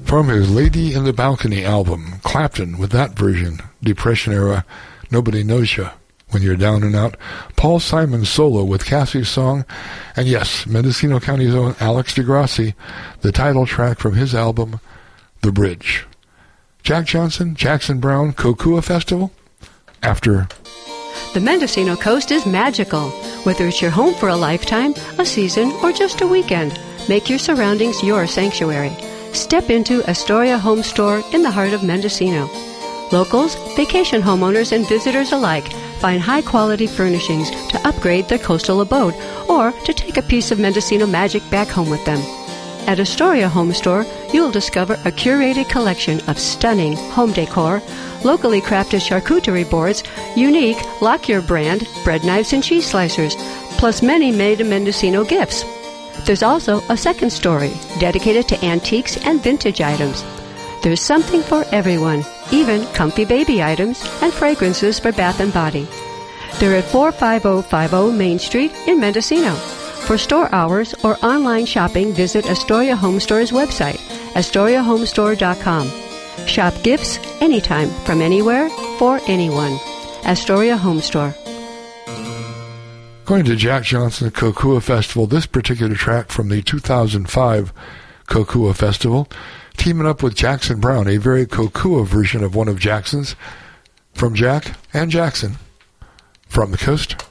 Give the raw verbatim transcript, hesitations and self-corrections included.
From his Lady in the Balcony album, Clapton with that version, Depression era, Nobody Knows Ya When You're Down and Out. Paul Simon solo with Cassie's song, and yes, Mendocino County's own Alex DeGrassi, the title track from his album, The Bridge. Jack Johnson, Jackson Browne, Kokua Festival, after. The Mendocino coast is magical. Whether it's your home for a lifetime, a season, or just a weekend, make your surroundings your sanctuary. Step into Astoria Home Store in the heart of Mendocino. Locals, vacation homeowners, and visitors alike find high-quality furnishings to upgrade their coastal abode or to take a piece of Mendocino magic back home with them. At Astoria Home Store, you'll discover a curated collection of stunning home decor, locally crafted charcuterie boards, unique Lockyer brand bread knives and cheese slicers, plus many made-in-Mendocino gifts. There's also a second story dedicated to antiques and vintage items. There's something for everyone, even comfy baby items and fragrances for bath and body. They're at four five zero five zero Main Street in Mendocino. For store hours or online shopping, visit Astoria Home Store's website, astoria home store dot com. Shop gifts anytime, from anywhere, for anyone. Astoria Home Store. According to Jack Johnson, Kokua Festival, this particular track from the two thousand five Kokua Festival, teaming up with Jackson Browne, a very Kokua version of one of Jackson's, from Jack and Jackson, from the coast